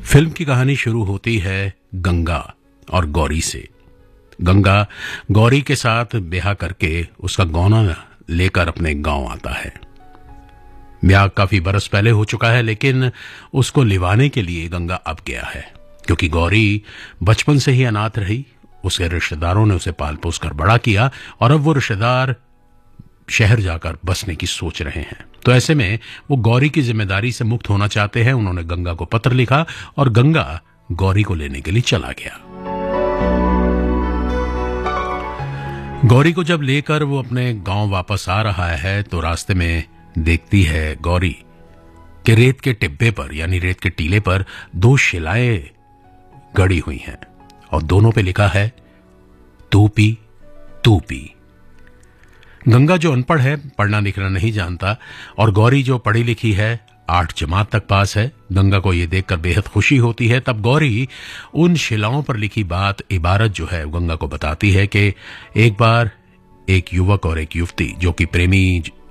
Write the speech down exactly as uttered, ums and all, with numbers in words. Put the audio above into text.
Film की कहानी शुरू होती है गंगा और गौरी से। गंगा गौरी के साथ ब्याह करके उसका गौना लेकर अपने गांव आता है। ब्याह काफी बरस पहले हो चुका है, लेकिन उसको लिवाने के लिए गंगा अब गया है, क्योंकि गौरी बचपन से ही अनाथ रही। उसके रिश्तेदारों ने उसे पाल पोस कर बड़ा किया और अब वो रिश्तेदार शहर जाकर बसने की सोच रहे हैं। तो ऐसे में वो गौरी की जिम्मेदारी से मुक्त होना चाहते हैं। उन्होंने गंगा को पत्र लिखा और गंगा गौरी को लेने के लिए चला गया। गौरी को जब लेकर वो अपने गांव वापस आ रहा है तो रास्ते में देखती है गौरी कि रेत के टिब्बे पर यानी रेत के टीले पर दो शिलाएं गड़ी हुई हैं और दोनों पे लिखा है तू पी तू पी। गंगा जो अनपढ़ है, पढ़ना लिखना नहीं जानता, और गौरी जो पढ़ी लिखी है, आठ जमात तक पास है, गंगा को यह देखकर बेहद खुशी होती है। तब गौरी उन शिलाओं पर लिखी बात इबारत जो है गंगा को बताती है कि एक बार एक युवक और एक युवती जो कि प्रेमी